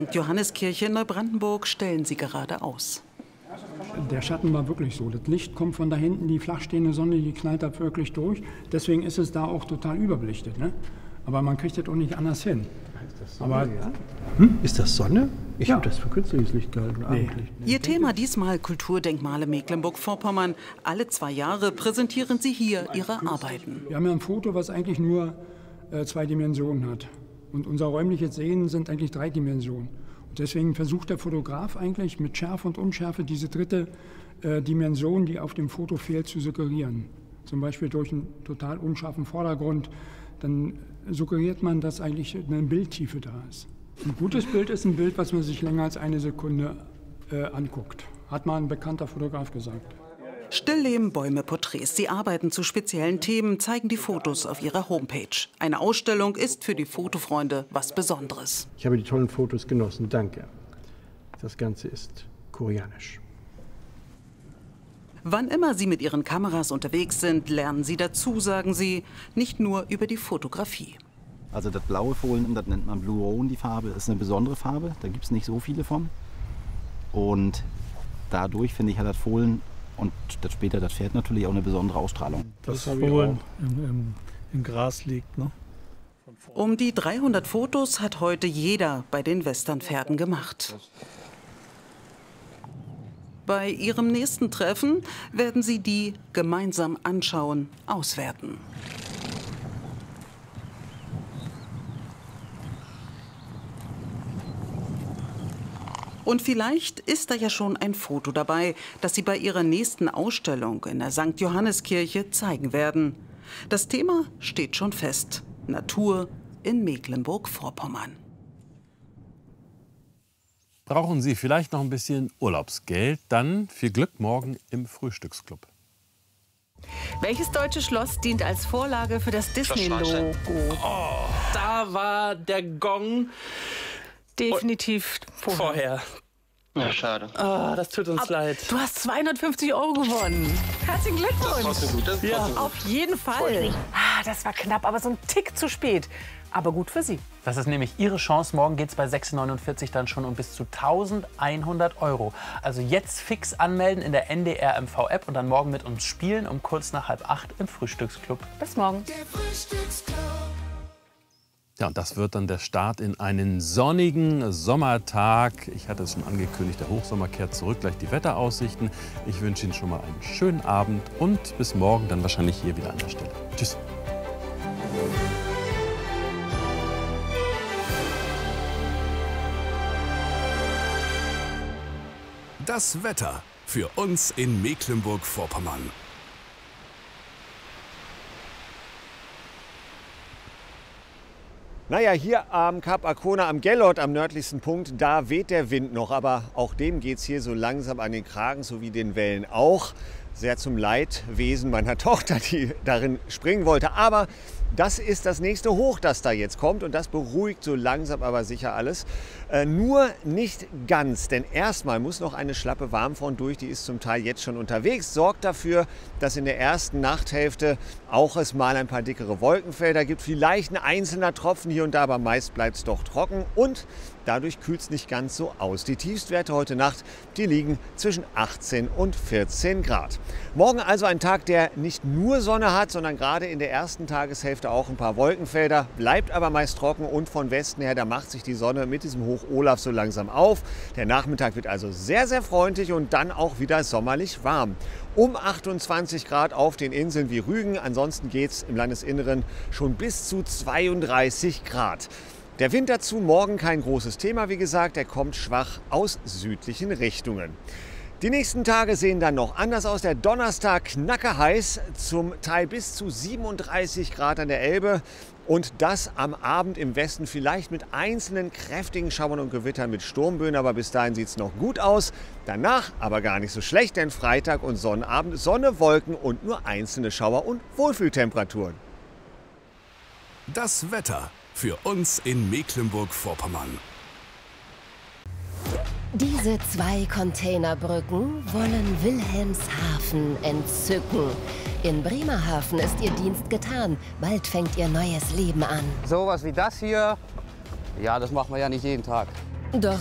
Johanneskirche in Neubrandenburg stellen sie gerade aus. Der Schatten war wirklich so. Das Licht kommt von da hinten, die flachstehende Sonne, die knallt da wirklich durch. Deswegen ist es da auch total überbelichtet. Ne? Aber man kriegt das auch nicht anders hin. Ist das Sonne? Ist das Sonne? Ich habe das für künstliches Licht gehalten. Nee. Ihr Thema diesmal Kulturdenkmale Mecklenburg-Vorpommern. Alle 2 Jahre präsentieren sie hier ihre Arbeiten. Wir haben ja ein Foto, was eigentlich nur 2 Dimensionen hat. Und unser räumliches Sehen sind eigentlich 3 Dimensionen. Und deswegen versucht der Fotograf eigentlich mit Schärfe und Unschärfe diese dritte Dimension, die auf dem Foto fehlt, zu suggerieren. Zum Beispiel durch einen total unscharfen Vordergrund. Dann suggeriert man, dass eigentlich eine Bildtiefe da ist. Ein gutes Bild ist ein Bild, was man sich länger als 1 Sekunde anguckt. Hat mal ein bekannter Fotograf gesagt. Stillleben, Bäume, Porträts. Sie arbeiten zu speziellen Themen, zeigen die Fotos auf ihrer Homepage. Eine Ausstellung ist für die Fotofreunde was Besonderes. Ich habe die tollen Fotos genossen, danke. Das Ganze ist koreanisch. Wann immer Sie mit Ihren Kameras unterwegs sind, lernen Sie dazu, sagen Sie, nicht nur über die Fotografie. Also das blaue Fohlen, das nennt man Blue Roan, die Farbe, ist eine besondere Farbe. Da gibt es nicht so viele von. Und dadurch, finde ich, hat das Fohlen und das später das Pferd natürlich auch eine besondere Ausstrahlung. Das Fohlen im Gras liegt, ne? Um die 300 Fotos hat heute jeder bei den Westernpferden gemacht. Bei ihrem nächsten Treffen werden sie die gemeinsam anschauen, auswerten. Und vielleicht ist da ja schon ein Foto dabei, das Sie bei Ihrer nächsten Ausstellung in der St. Johanneskirche zeigen werden. Das Thema steht schon fest: Natur in Mecklenburg-Vorpommern. Brauchen Sie vielleicht noch ein bisschen Urlaubsgeld? Dann viel Glück morgen im Frühstücksclub. Welches deutsche Schloss dient als Vorlage für das Disney-Logo? Oh, da war der Gong Definitiv vorher. Ja, schade. Oh, das tut uns leid. Du hast 250 € gewonnen. Herzlichen Glückwunsch. Das ist gut. Das ist gut. Auf jeden Fall. Das war knapp, aber so ein Tick zu spät. Aber gut für Sie. Das ist nämlich Ihre Chance. Morgen geht es bei 6,49 € dann schon um bis zu 1.100 €. Also jetzt fix anmelden in der NDR MV-App und dann morgen mit uns spielen um kurz nach 7:30 im Frühstücksclub. Bis morgen. Ja, und das wird dann der Start in einen sonnigen Sommertag. Ich hatte es schon angekündigt, der Hochsommer kehrt zurück, gleich die Wetteraussichten. Ich wünsche Ihnen schon mal einen schönen Abend und bis morgen dann wahrscheinlich hier wieder an der Stelle. Tschüss. Das Wetter für uns in Mecklenburg-Vorpommern. Naja, hier am Kap Arkona, am Gellort, am nördlichsten Punkt, da weht der Wind noch. Aber auch dem geht es hier so langsam an den Kragen, so wie den Wellen auch. Sehr zum Leidwesen meiner Tochter, die darin springen wollte. Aber das ist das nächste Hoch, das da jetzt kommt. Und das beruhigt so langsam aber sicher alles. Nur nicht ganz, denn erstmal muss noch eine schlappe Warmfront durch. Die ist zum Teil jetzt schon unterwegs. Sorgt dafür, dass in der ersten Nachthälfte auch es mal ein paar dickere Wolkenfelder gibt. Vielleicht ein einzelner Tropfen hier und da, aber meist bleibt es doch trocken. Und dadurch kühlt es nicht ganz so aus. Die Tiefstwerte heute Nacht, die liegen zwischen 18 und 14 Grad. Morgen also ein Tag, der nicht nur Sonne hat, sondern gerade in der ersten Tageshälfte auch ein paar Wolkenfelder. Bleibt aber meist trocken und von Westen her, da macht sich die Sonne mit diesem Hoch Olaf so langsam auf. Der Nachmittag wird also sehr, sehr freundlich und dann auch wieder sommerlich warm. Um 28 Grad auf den Inseln wie Rügen. Ansonsten geht es im Landesinneren schon bis zu 32 Grad. Der Wind dazu morgen kein großes Thema, wie gesagt. Er kommt schwach aus südlichen Richtungen. Die nächsten Tage sehen dann noch anders aus. Der Donnerstag knackerheiß, zum Teil bis zu 37 Grad an der Elbe. Und das am Abend im Westen vielleicht mit einzelnen kräftigen Schauern und Gewittern mit Sturmböen. Aber bis dahin sieht es noch gut aus. Danach aber gar nicht so schlecht, denn Freitag und Sonnabend Sonne, Wolken und nur einzelne Schauer und Wohlfühltemperaturen. Das Wetter für uns in Mecklenburg-Vorpommern. Diese 2 Containerbrücken wollen Wilhelmshaven entzücken. In Bremerhaven ist ihr Dienst getan. Bald fängt ihr neues Leben an. Sowas wie das hier, ja, das machen wir ja nicht jeden Tag. Doch